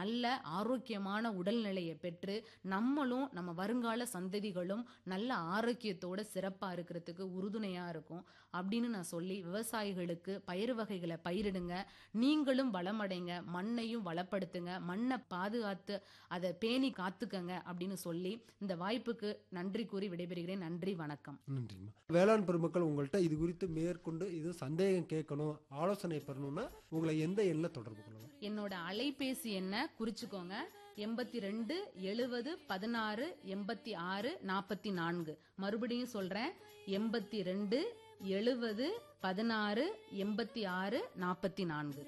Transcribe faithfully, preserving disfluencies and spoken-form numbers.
நல்ல ஆரோக்கியமான உடல்நிலையை பெற்று நம்மளும் நம்ம வருங்கால சந்ததிகளும் நல்ல ஆரோக்கியத்தோட சிறப்பா இருக்கிறதுக்கு உறுதுணையா இருக்கும் அப்படின்னு நான் சொல்லி, விவசாயிகளுக்கு பயிர் வகைகளை பயிரிடுங்க, நீங்களும் வளமடைங்க, மண்ணையும் வளப்படுத்துங்க, மண்ணை பாதுகாத்து அதை பேணி காத்துக்கங்க அப்படின்னு சொல்லி இந்த வாய்ப்புக்கு நன்றி கூறி விடைபெறுகிறேன். நன்றி, வணக்கம். நன்றிம்மா. வேளாண் பெருமக்கள் உங்கள்கிட்ட இது குறித்து மேற்கொண்டு இது சந்தேகம் கேட்கணும், ஆலோசனை பெறணும்னா உங்களை எந்த எண்ணில் தொடர்பு கொள்ளணும்? என்னோட அலைபேசி எண்ணை குறிச்சுக்கோங்க. எண்பத்தி ரெண்டு எழுபது பதினாறு எண்பத்தி ஆறு நாற்பத்தி நான்கு. மறுபடியும் சொல்றேன், எண்பத்தி ரெண்டு எழுபது பதினாறு எண்பத்தி ஆறு நாற்பத்தி நான்கு.